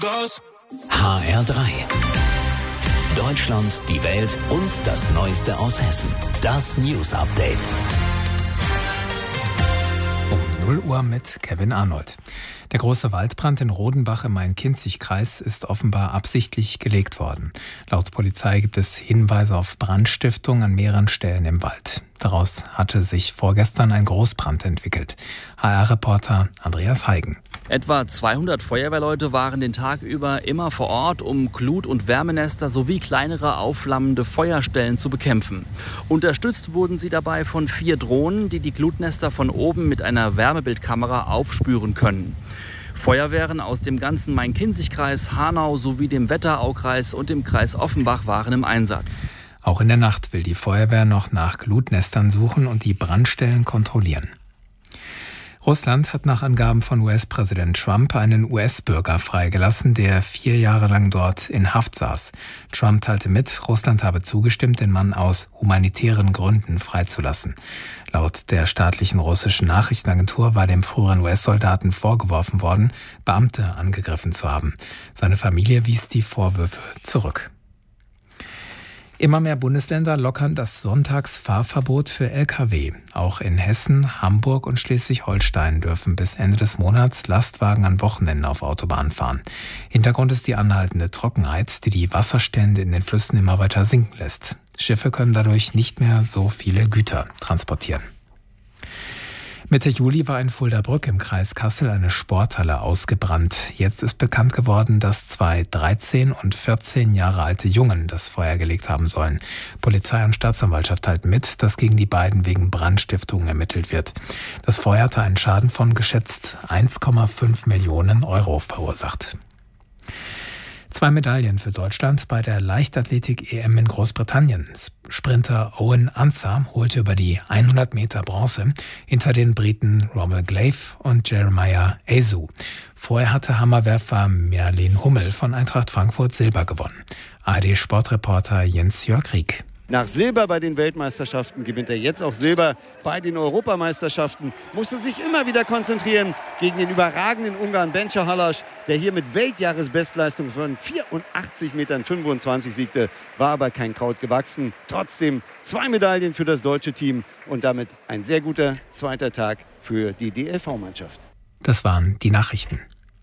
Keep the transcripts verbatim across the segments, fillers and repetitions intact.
H R drei. Deutschland, die Welt und das Neueste aus Hessen. Das News Update. Um null Uhr mit Kevin Arnold. Der große Waldbrand in Rodenbach im Main-Kinzig-Kreis ist offenbar absichtlich gelegt worden. Laut Polizei gibt es Hinweise auf Brandstiftung an mehreren Stellen im Wald. Daraus hatte sich vorgestern ein Großbrand entwickelt. H R-Reporter Andreas Heigen. Etwa zweihundert Feuerwehrleute waren den Tag über immer vor Ort, um Glut- und Wärmenester sowie kleinere aufflammende Feuerstellen zu bekämpfen. Unterstützt wurden sie dabei von vier Drohnen, die die Glutnester von oben mit einer Wärmebildkamera aufspüren können. Feuerwehren aus dem ganzen Main-Kinzig-Kreis, Hanau sowie dem Wetteraukreis und dem Kreis Offenbach waren im Einsatz. Auch in der Nacht will die Feuerwehr noch nach Glutnestern suchen und die Brandstellen kontrollieren. Russland hat nach Angaben von U S-Präsident Trump einen U S-Bürger freigelassen, der vier Jahre lang dort in Haft saß. Trump teilte mit, Russland habe zugestimmt, den Mann aus humanitären Gründen freizulassen. Laut der staatlichen russischen Nachrichtenagentur war dem früheren U S-Soldaten vorgeworfen worden, Beamte angegriffen zu haben. Seine Familie wies die Vorwürfe zurück. Immer mehr Bundesländer lockern das Sonntagsfahrverbot für L K W. Auch in Hessen, Hamburg und Schleswig-Holstein dürfen bis Ende des Monats Lastwagen an Wochenenden auf Autobahnen fahren. Hintergrund ist die anhaltende Trockenheit, die die Wasserstände in den Flüssen immer weiter sinken lässt. Schiffe können dadurch nicht mehr so viele Güter transportieren. Mitte Juli war in Fuldabrück im Kreis Kassel eine Sporthalle ausgebrannt. Jetzt ist bekannt geworden, dass zwei dreizehn und vierzehn Jahre alte Jungen das Feuer gelegt haben sollen. Polizei und Staatsanwaltschaft halten mit, dass gegen die beiden wegen Brandstiftung ermittelt wird. Das Feuer hatte einen Schaden von geschätzt eins Komma fünf Millionen Euro verursacht. Zwei Medaillen für Deutschland bei der Leichtathletik-E M in Großbritannien. Sprinter Owen Ansah holte über die hundert Meter Bronze hinter den Briten Rommel Glaive und Jeremiah Ayew. Vorher hatte Hammerwerfer Merlin Hummel von Eintracht Frankfurt Silber gewonnen. A R D-Sportreporter Jens-Jörg Rieck. Nach Silber bei den Weltmeisterschaften gewinnt er jetzt auch Silber bei den Europameisterschaften. Musste sich immer wieder konzentrieren gegen den überragenden Ungarn Bencha Halas, der hier mit Weltjahresbestleistung von vierundachtzig Komma fünfundzwanzig Metern siegte, war aber kein Kraut gewachsen. Trotzdem zwei Medaillen für das deutsche Team und damit ein sehr guter zweiter Tag für die D L V-Mannschaft. Das waren die Nachrichten.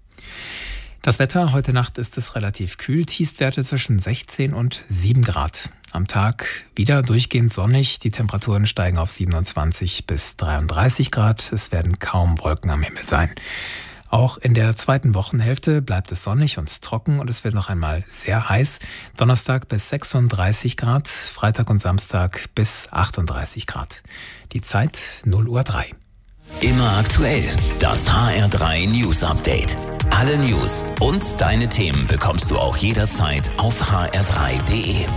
Das Wetter, heute Nacht ist es relativ kühl, Tiefstwerte zwischen sechzehn und sieben Grad. Am Tag wieder durchgehend sonnig, die Temperaturen steigen auf siebenundzwanzig bis dreiunddreißig Grad, es werden kaum Wolken am Himmel sein. Auch in der zweiten Wochenhälfte bleibt es sonnig und trocken und es wird noch einmal sehr heiß. Donnerstag bis sechsunddreißig Grad, Freitag und Samstag bis achtunddreißig Grad. Die Zeit null Uhr drei. Immer aktuell, das H R drei News Update. Alle News und deine Themen bekommst du auch jederzeit auf h r drei punkt d e.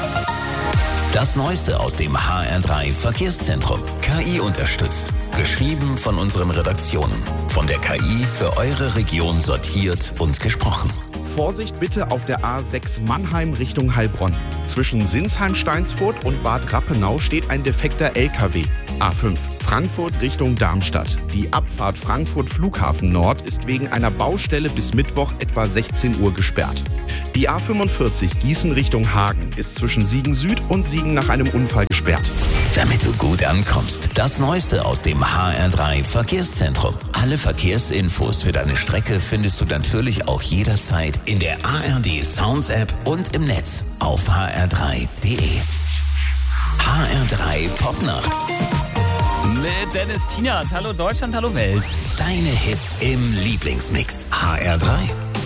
Das Neueste aus dem H R drei Verkehrszentrum. K I unterstützt. Geschrieben von unseren Redaktionen. Von der K I für eure Region sortiert und gesprochen. Vorsicht bitte auf der A sechs Mannheim Richtung Heilbronn. Zwischen Sinsheim-Steinsfurt und Bad Rappenau steht ein defekter L K W. A fünf Frankfurt Richtung Darmstadt. Die Abfahrt Frankfurt Flughafen Nord ist wegen einer Baustelle bis Mittwoch etwa sechzehn Uhr gesperrt. Die A fünfundvierzig Gießen Richtung Hagen ist zwischen Siegen Süd und Siegen nach einem Unfall gesperrt. Damit du gut ankommst, das Neueste aus dem H R drei Verkehrszentrum. Alle Verkehrsinfos für deine Strecke findest du natürlich auch jederzeit in der A R D Sounds App und im Netz auf h r drei punkt d e. H R drei Popnacht. Mit Dennis Tienert. Hallo Deutschland, hallo Welt. Deine Hits im Lieblingsmix. H R drei.